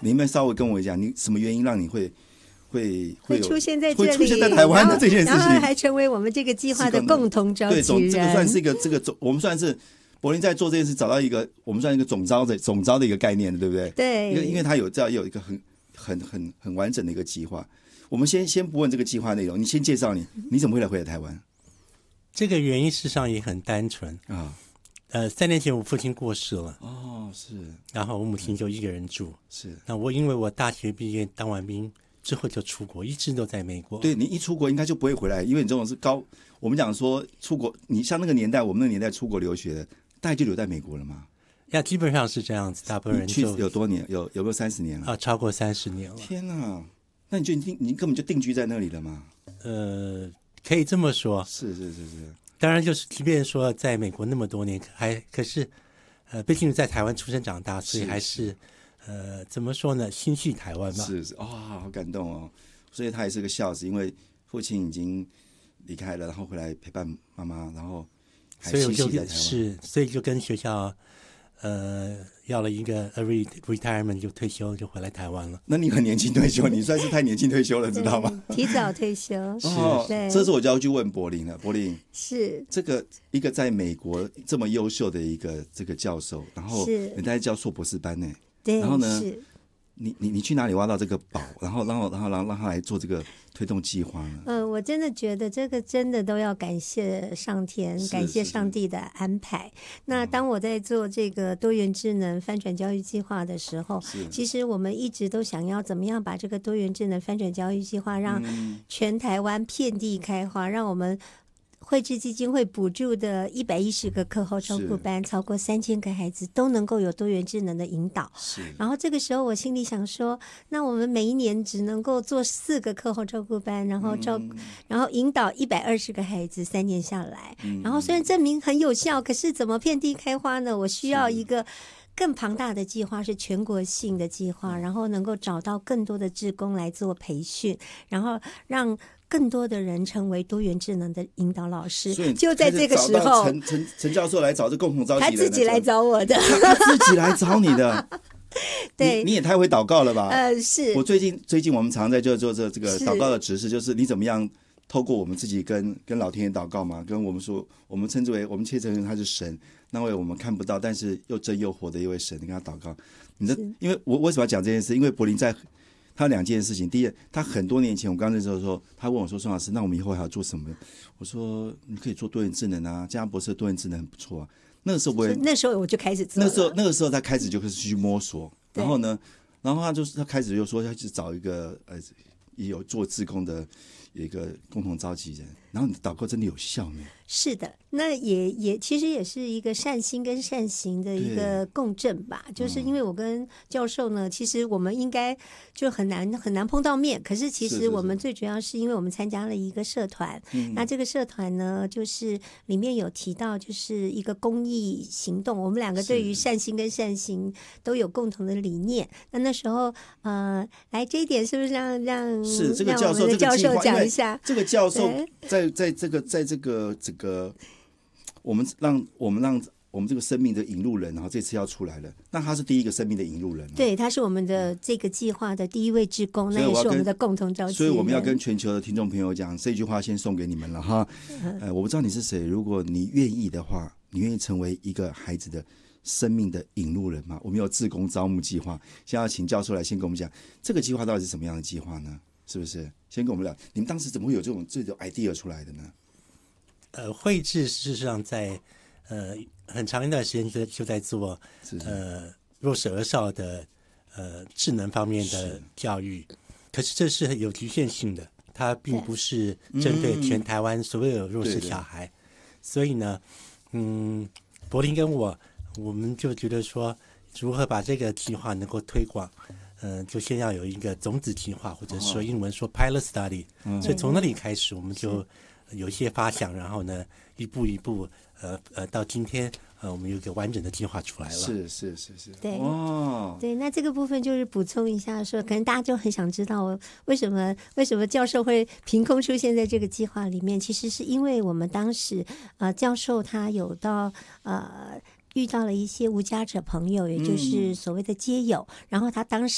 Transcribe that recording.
你有没有稍微跟我讲，你什么原因让你会出现在这里， 会出现在台湾的这件事情， 然后还成为我们这个计划的共同召集人。 对，这个算是一个我们算是柏林在做这件事，找到一个我们算是一个总召的一个概念，对不对？ 对， 因为他有一个很完整的一个计划。我们先不问这个计划内容，你先介绍你怎么会回来台湾？ 这个原因事实上也很单纯啊。3年前我父亲过世了， 是， 然后我母亲就一个人住， 是。 那我因为我大学毕业当完兵之后就出国，一直都在美国。 对，你一出国应该就不会回来，因为你这种是我们讲说出国，你像那个年代，我们那个年代出国留学的，大概就留在美国了嘛。 基本上是这样子，大部分人去有多年？有没有30年了？ 超过30年了。 天哪，那你根本就定居在那里了吗？ 可以这么说。 是。 当然，就是即便说在美国那么多年，可是毕竟在台湾出生长大，所以还是怎么说呢？心系台湾吧。 是好感动哦。所以他也是个孝子，因为父亲已经离开了，然后回来陪伴妈妈，然后还心系在台湾。 所以就跟学校要了一个 retirement 就退休，就回来台湾了。 那你很年轻退休，你算是太年轻退休了，知道吗？ 提早退休。 对，这是我就要去问柏林了。柏林是这个一个在美国这么优秀的一个这个教授，然后人家教硕博士班呢， 对， 然后呢？你去哪里挖到这个宝，然后让他来做这个推动计划呢？ 我真的觉得这个真的都要感谢上天，感谢上帝的安排。那当我在做这个多元智能翻转教育计划的时候，其实我们一直都想要怎么样把这个多元智能翻转教育计划让全台湾遍地开花，让我们惠智基金会补助的110个课后照顾班，超过3000个孩子都能够有多元智能的引导。然后这个时候我心里想说，那我们每一年只能够做4个课后照顾班，然后引导120个孩子3年下来。然后虽然证明很有效，可是怎么遍地开花呢？我需要一个更庞大的计划，是全国性的计划，然后能够找到更多的志工来做培训，然后让更多的人成为多元智能的引导老师。就在这个时候， 陈教授来找这共同召集人， 他自己来找我的， 他自己来找你的。 对， 你也太会祷告了吧？ 是我最近我们常在做这个祷告的指示，就是你怎么样透过我们自己跟老天爷祷告嘛，跟我们说，我们称之为我们切承认他是神，那位我们看不到但是又真又活的一位神，你跟他祷告。因为我为什么要讲这件事？因为柏林在他有2件事情。第一，他很多年前我刚认识的时候，他问我说：“宋老师，那我们以后还要做什么？”我说：“你可以做多元智能啊，嘉博士的多元智能很不错啊。”那时候我就开始做了。 那个时候他开始就开始去摸索，然后呢，他开始就说要去找一个有做志工的一个共同召集人，然后你祷告真的有效呢？ 是的，那也其实也是一个善心跟善行的一个共振吧。就是因为我跟教授呢，其实我们应该就很难碰到面，可是其实我们最主要是因为我们参加了一个社团，那这个社团呢，就是里面有提到就是一个公益行动，我们2个对于善心跟善行都有共同的理念。那时候来这一点是不是让这个我们的教授讲一下？ 这个教授在这个我们让我们这个生命的引路人，然后这次要出来了，那他是第一个生命的引路人，对， 他是我们的这个计划的第一位志工，那也是我们的共同召集人。 所以我们要跟全球的听众朋友讲这句话，先送给你们了哈。我不知道你是谁，如果你愿意的话，你愿意成为一个孩子的生命的引路人吗？我们有志工招募计划，现在要请教授来先跟我们讲这个计划到底是什么样的计划呢？是不是？先跟我们聊，你们当时怎么会有这种 idea 出来的呢？ 惠智事实上在很长一段时间就在做弱势儿少的智能方面的教育，可是这是有局限性的，它并不是针对全台湾所有弱势小孩。所以呢，柏林跟我们就觉得说，如何把这个计划能够推广，就先要有一个种子计划，或者说英文说 pilot study，所以从那里开始我们就有一些发想，然后呢一步一步到今天我们有一个完整的计划出来了。 是， 对，对，那这个部分就是补充一下说，可能大家就很想知道为什么教授会凭空出现在这个计划里面。其实是因为我们当时教授他有到遇到了一些无家者朋友，也就是所谓的街友，然后他当时